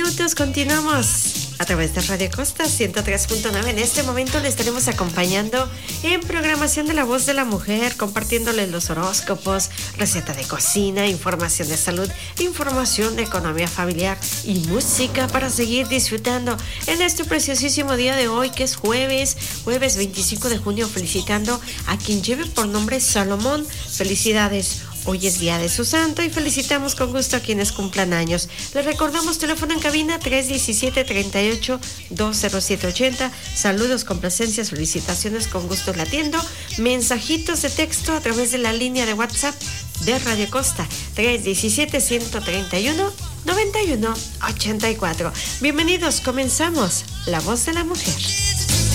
minutos, continuamos a través de Radio Costa 103.9. En este momento le estaremos acompañando en programación de La Voz de la Mujer, compartiéndoles los horóscopos, receta de cocina, información de salud, información de economía familiar y música para seguir disfrutando en este preciosísimo día de hoy, que es jueves 25 de junio, felicitando a quien lleve por nombre Salomón. Felicidades. Hoy es día de su santo y felicitamos con gusto a quienes cumplan años. Les recordamos teléfono en cabina 317-38-20780. Saludos, complacencias, felicitaciones, con gusto le atiendo. Mensajitos de texto a través de la línea de WhatsApp de Radio Costa 317-131-9184. Bienvenidos, comenzamos La Voz de la Mujer.